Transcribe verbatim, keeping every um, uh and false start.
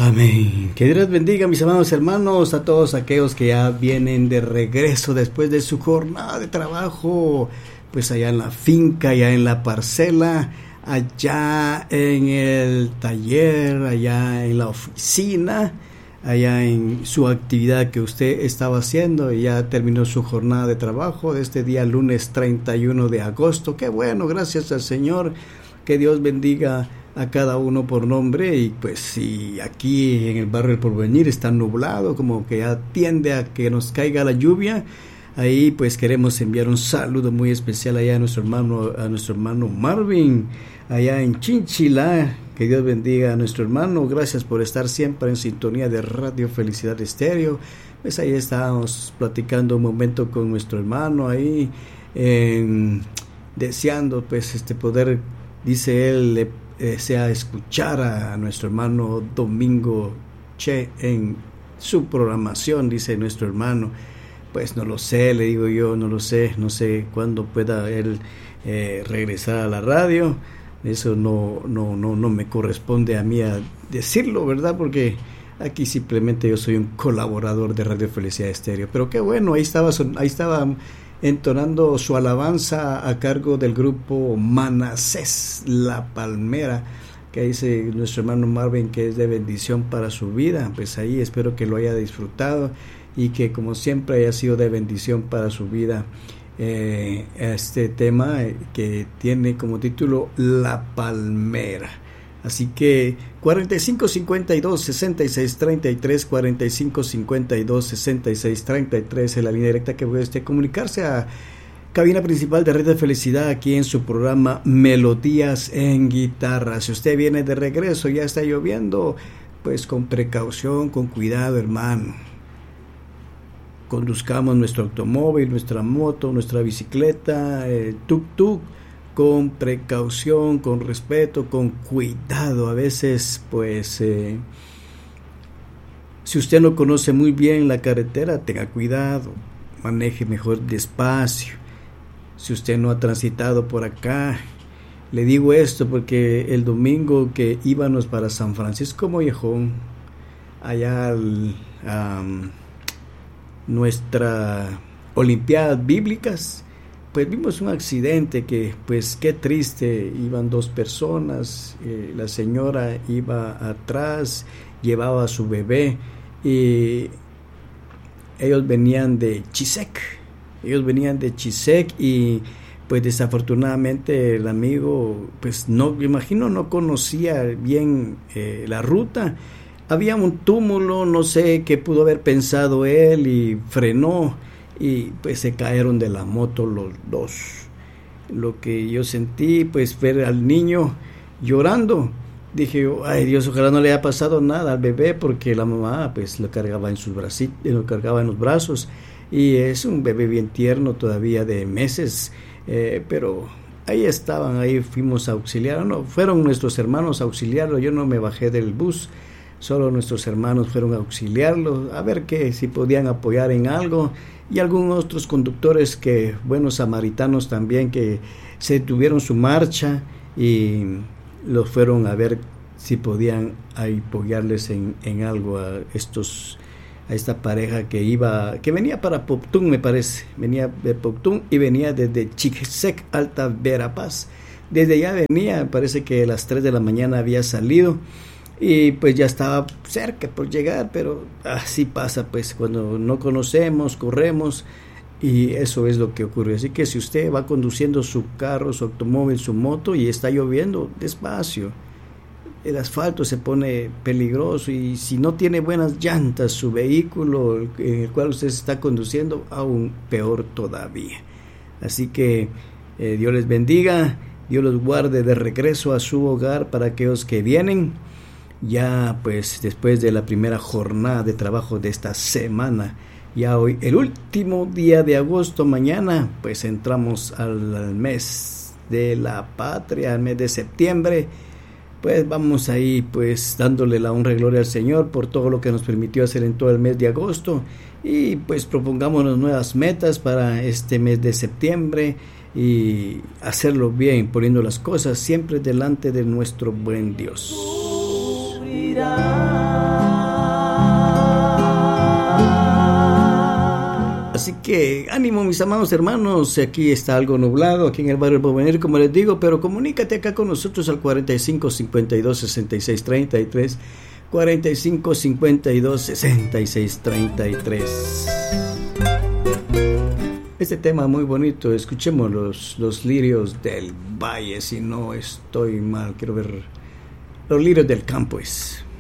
Amén. Que Dios bendiga, mis amados hermanos, a todos aquellos que ya vienen de regreso después de su jornada de trabajo, pues allá en la finca, allá en la parcela, allá en el taller, allá en la oficina, allá en su actividad que usted estaba haciendo y ya terminó su jornada de trabajo de este día lunes treinta y uno de agosto. Qué bueno, gracias al Señor. Que Dios bendiga a cada uno por nombre. Y pues si aquí en el barrio del Porvenir está nublado, como que ya tiende a que nos caiga la lluvia, ahí pues queremos enviar un saludo muy especial allá a nuestro hermano, a nuestro hermano Marvin, allá en Chinchilá. Que Dios bendiga a nuestro hermano. Gracias por estar siempre en sintonía de Radio Felicidad Estéreo. Pues ahí estábamos platicando un momento con nuestro hermano ahí, eh, deseando pues este poder, dice él, le desea escuchar a nuestro hermano Domingo Che en su programación, dice nuestro hermano. Pues no lo sé, le digo yo, no lo sé, no sé cuándo pueda él eh, regresar a la radio. Eso no, no, no, no me corresponde a mí a decirlo, ¿verdad? Porque aquí simplemente yo soy un colaborador de Radio Felicidad Estéreo. Pero qué bueno, ahí estaba, ahí estaba entonando su alabanza a cargo del grupo Manasés La Palmera, que dice nuestro hermano Marvin que es de bendición para su vida. Pues ahí espero que lo haya disfrutado y que como siempre haya sido de bendición para su vida. Eh, este tema que tiene como título La Palmera. Así que cuarenta y cinco cincuenta y dos sesenta y seis treinta y tres, cuarenta y cinco cincuenta y dos sesenta y seis treinta y tres es la línea directa que puede usted comunicarse a cabina principal de Red de Felicidad aquí en su programa Melodías en Guitarra. Si usted viene de regreso, ya está lloviendo, pues con precaución, con cuidado, hermano. Conduzcamos nuestro automóvil, nuestra moto, nuestra bicicleta, el tuk-tuk, con precaución, con respeto, con cuidado. A veces, pues, eh, si usted no conoce muy bien la carretera, tenga cuidado, maneje mejor despacio. Si usted no ha transitado por acá, le digo esto porque el domingo que íbamos para San Francisco Mollejón, allá al... Um, nuestra Olimpiadas Bíblicas, pues vimos un accidente que pues qué triste. Iban dos personas, eh, la señora iba atrás, llevaba a su bebé y ellos venían de Chisec, ellos venían de Chisec y pues desafortunadamente el amigo pues no, me imagino no conocía bien eh, la ruta. Había un túmulo, no sé qué pudo haber pensado él y frenó y pues se cayeron de la moto los dos. Lo que yo sentí, pues ver al niño llorando. Dije, ay Dios, ojalá no le haya pasado nada al bebé, porque la mamá pues lo cargaba en sus bracitos, lo cargaba en los brazos y es un bebé bien tierno todavía de meses, eh, pero ahí estaban, ahí fuimos a auxiliar. No, fueron nuestros hermanos a auxiliarlo. Yo no me bajé del bus. Solo nuestros hermanos fueron a auxiliarlo, a ver que si podían apoyar en algo, y algunos otros conductores que, buenos samaritanos también, que se tuvieron su marcha y los fueron a ver si podían apoyarles en, en algo a estos, a esta pareja que iba, que venía para Poptún, me parece, venía de Poptún y venía desde Chisec, Alta Verapaz. Desde allá venía, parece que a las tres de la mañana había salido. Y pues ya estaba cerca por llegar, pero así pasa pues cuando no conocemos, corremos, y eso es lo que ocurre. Así que si usted va conduciendo su carro, su automóvil, su moto y está lloviendo, despacio. El asfalto se pone peligroso y si no tiene buenas llantas su vehículo en el cual usted se está conduciendo, aún peor todavía. Así que eh, Dios les bendiga, Dios los guarde de regreso a su hogar para aquellos que vienen. Ya pues después de la primera jornada de trabajo de esta semana, ya hoy el último día de agosto, mañana pues entramos al, al mes de la patria, al mes de septiembre. Pues vamos ahí pues dándole la honra y gloria al Señor por todo lo que nos permitió hacer en todo el mes de agosto, y pues propongámonos nuevas metas para este mes de septiembre y hacerlo bien, poniendo las cosas siempre delante de nuestro buen Dios. que ánimo, mis amados hermanos. Aquí está algo nublado, aquí en el barrio del Porvenir, como les digo, pero comunícate acá con nosotros al cuarenta y cinco, cincuenta y dos, sesenta y seis, treinta y tres, cuarenta y cinco, cincuenta y dos, sesenta y seis, treinta y tres. Este tema muy bonito, escuchemos los, los lirios del valle, si no estoy mal, quiero ver, los lirios del campo es.